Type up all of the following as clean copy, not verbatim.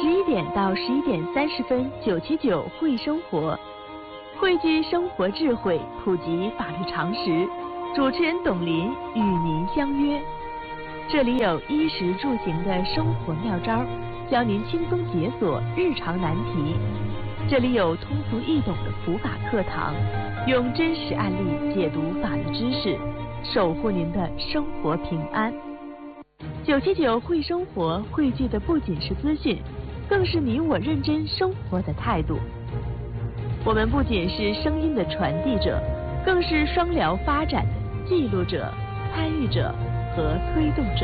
11点到11点30分，979会生活，汇聚生活智慧，普及法律常识。主持人董林与您相约，这里有衣食住行的生活妙招，教您轻松解锁日常难题。这里有通俗易懂的普法课堂，用真实案例解读法律知识，守护您的生活平安。979会生活汇聚的不仅是资讯，更是你我认真生活的态度。我们不仅是声音的传递者，更是双疗发展的记录者、参与者和推动者。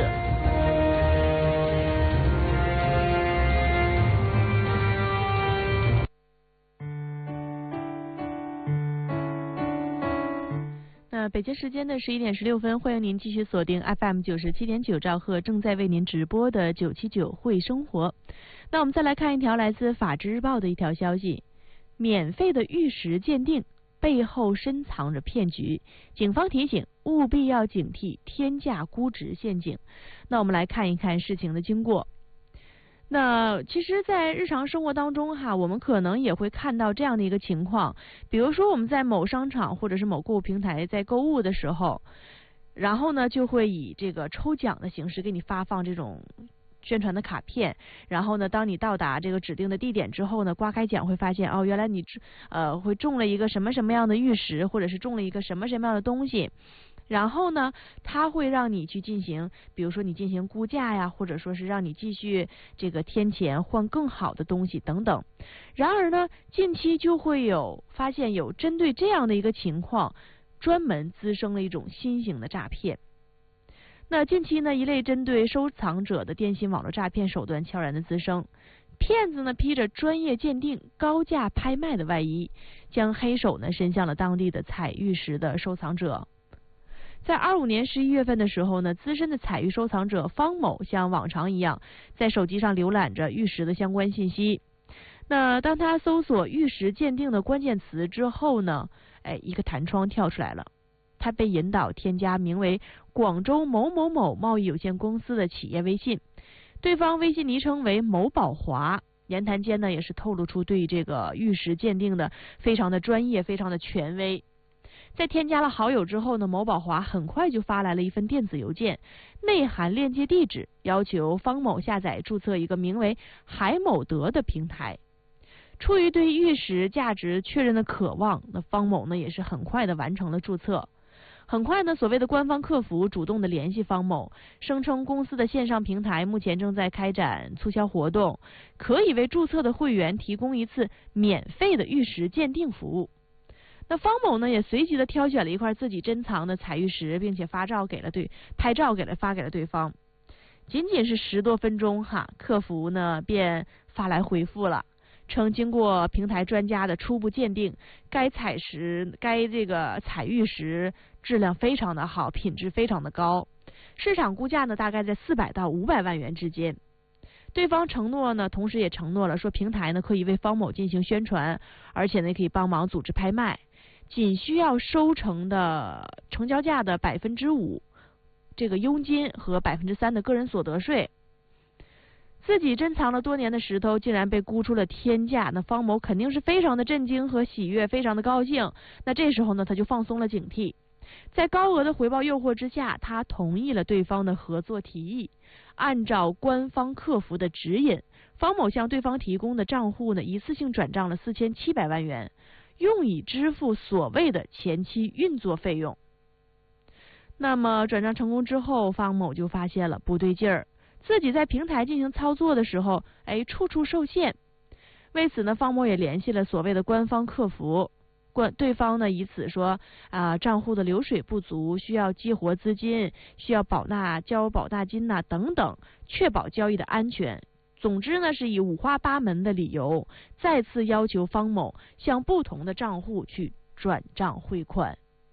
北京时间的11点16分，欢迎您继续锁定 FM 97.9兆赫，正在为您直播的979会生活。那我们再来看一条来自法制日报的一条消息：免费的玉石鉴定背后深藏着骗局，警方提醒务必要警惕天价估值陷阱。那我们来看一看事情的经过。那其实在日常生活当中我们可能也会看到这样的一个情况，比如说我们在某商场或者是某购物平台在购物的时候，然后呢就会以这个抽奖的形式给你发放这种宣传的卡片，然后呢当你到达这个指定的地点之后呢，刮开奖会发现原来你会中了一个什么什么样的玉石，或者是中了一个什么什么样的东西。然后呢，它会让你去进行，比如说你进行估价呀，或者说是让你继续这个添钱换更好的东西等等。然而呢，近期就会发现有针对这样的一个情况，专门滋生了一种新型的诈骗。那近期呢，一类针对收藏者的电信网络诈骗手段悄然的滋生。骗子呢披着专业鉴定、高价拍卖的外衣，将黑手呢伸向了当地的采玉石的收藏者。在25年11月份的时候呢，资深的采玉收藏者方某像往常一样，在手机上浏览着玉石的相关信息。那当他搜索玉石鉴定的关键词之后呢，一个弹窗跳出来了，他被引导添加名为广州某某某贸易有限公司的企业微信，对方微信昵称为某宝华，言谈间呢也是透露出对这个玉石鉴定的非常的专业，非常的权威。在添加了好友之后呢，某宝华很快就发来了一份电子邮件，内含链接地址，要求方某下载注册一个名为海某德的平台。出于对玉石价值确认的渴望，那方某呢也是很快的完成了注册。很快呢，所谓的官方客服主动的联系方某，声称公司的线上平台目前正在开展促销活动，可以为注册的会员提供一次免费的玉石鉴定服务。那方某呢也随即的挑选了一块自己珍藏的采玉石，并且拍照给了对方。仅仅是10多分钟客服呢便发来回复了，称经过平台专家的初步鉴定，该这个采玉石质量非常的好，品质非常的高，市场估价呢大概在400到500万元之间。对方同时也承诺了说，平台呢可以为方某进行宣传，而且呢可以帮忙组织拍卖，仅需要收成的成交价的5%这个佣金和3%的个人所得税。自己珍藏了多年的石头竟然被估出了天价，那方某肯定是非常的震惊和喜悦，非常的高兴。那这时候呢，他就放松了警惕，在高额的回报诱惑之下，他同意了对方的合作提议。按照官方客服的指引，方某向对方提供的账户呢一次性转账了4700万元，用以支付所谓的前期运作费用。那么转账成功之后，方某就发现了不对劲儿，自己在平台进行操作的时候处处受限。为此呢，方某也联系了所谓的官方客服，对方呢以此说账户的流水不足，需要激活资金，需要交保纳金等等，确保交易的安全。总之呢，是以五花八门的理由，再次要求方某向不同的账户去转账汇款。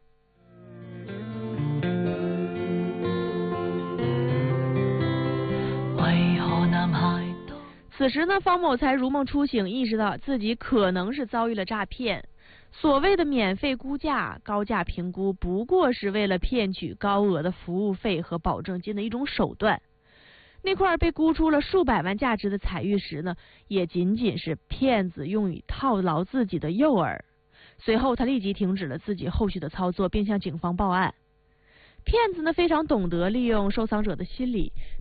此时呢，方某才如梦初醒，意识到自己可能是遭遇了诈骗。所谓的免费估价、高价评估，不过是为了骗取高额的服务费和保证金的一种手段。 那块被估出了数百万价值的彩玉石呢，也仅仅是骗子用以套牢自己的诱饵。随后他立即停止了自己后续的操作，并向警方报案。骗子呢非常懂得利用收藏者的心理，